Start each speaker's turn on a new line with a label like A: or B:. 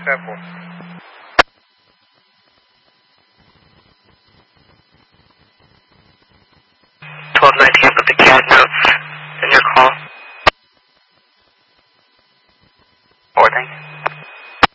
A: Simple.
B: 1219, put the CAD notes in your call. 4, thank you.